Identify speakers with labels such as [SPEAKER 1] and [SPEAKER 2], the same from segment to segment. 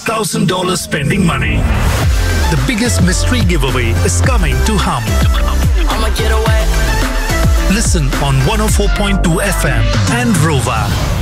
[SPEAKER 1] $6,000 spending money. The biggest mystery giveaway is coming to Hum.
[SPEAKER 2] I'ma get away.
[SPEAKER 1] Listen on 104.2 FM and Rova.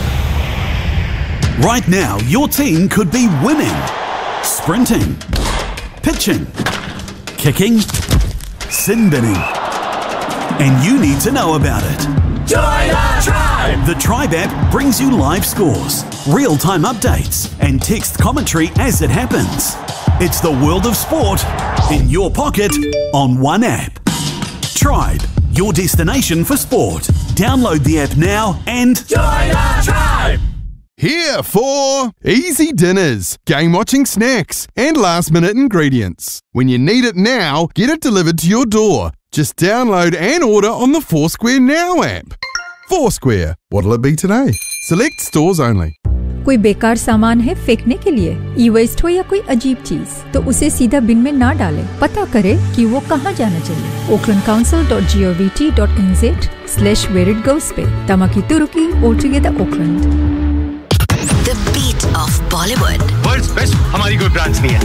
[SPEAKER 3] Right now, your team could be winning, sprinting, pitching, kicking, sin binning. And you need to know about it.
[SPEAKER 2] Join the Tribe!
[SPEAKER 3] The Tribe app brings you live scores, real-time updates, and text commentary as it happens. It's the world of sport in your pocket on one app. Tribe, your destination for sport. Download the app now and
[SPEAKER 2] Join the Tribe!
[SPEAKER 4] Here for easy dinners, game-watching snacks, and last-minute ingredients. When you need it now, get it delivered to your door. Just download and order on the Foursquare Now app. Foursquare, what'll it be today? Select stores only.
[SPEAKER 5] कोई बेकार सामान है फेंकने के लिए, ई waste हो या कोई अजीब चीज, तो उसे सीधा बिन में ना डालें। पता करें कि वो कहाँ जाना चाहिए। oaklandcouncil.gov.nz/where it goes पे Tamaki Turuki all together Oakland.
[SPEAKER 6] The beat of Bollywood.
[SPEAKER 7] World's best हमारी कोई ब्रांच नहीं है।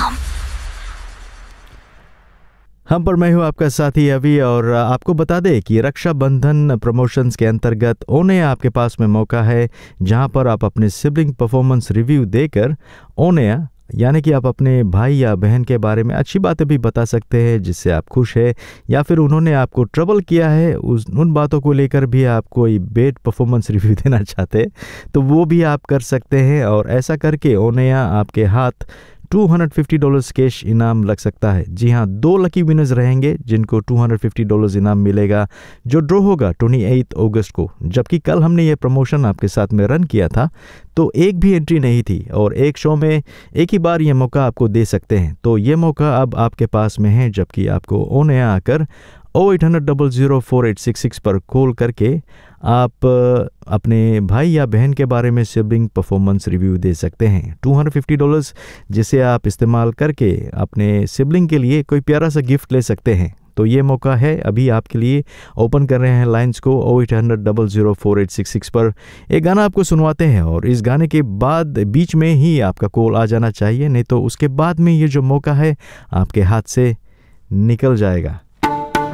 [SPEAKER 8] हम पर मैं हूँ आपका साथी अभी, और आपको बता दें कि रक्षाबंधन प्रमोशंस के अंतर्गत ओने आपके पास में मौका है जहां पर आप अपने सिबलिंग परफॉर्मेंस रिव्यू देकर ओने यानी कि आप अपने भाई या बहन के बारे में अच्छी बातें भी बता सकते हैं जिससे आप खुश हैं, या फिर उन्होंने आपको ट्रबल किया है उन बातों को लेकर भी आप कोई बेड परफॉर्मेंस रिव्यू देना चाहते हैं तो वो भी आप कर सकते हैं। और ऐसा करके ओनेया आपके हाथ $250 कैश इनाम लग सकता है। जी हाँ, 2 लकी विनर्स रहेंगे जिनको $250 इनाम मिलेगा, जो ड्रॉ होगा 28 अगस्त को। जबकि कल हमने ये प्रमोशन आपके साथ में रन किया था तो एक भी एंट्री नहीं थी, और एक शो में एक ही बार ये मौका आपको दे सकते हैं। तो ये मौका अब आपके पास में है, जबकि आपको ऑन एयर आकर 0800-004866 पर कॉल करके आप अपने भाई या बहन के बारे में सिबलिंग परफॉर्मेंस रिव्यू दे सकते हैं। $250 जिसे आप इस्तेमाल करके अपने सिबलिंग के लिए कोई प्यारा सा गिफ्ट ले सकते हैं। तो ये मौका है अभी आपके लिए। ओपन कर रहे हैं लाइंस को 0800-004866 पर। एक गाना आपको सुनवाते हैं, और इस गाने के बाद बीच में ही आपका कॉल आ जाना चाहिए, नहीं तो उसके बाद में ये जो मौका है आपके हाथ से निकल जाएगा।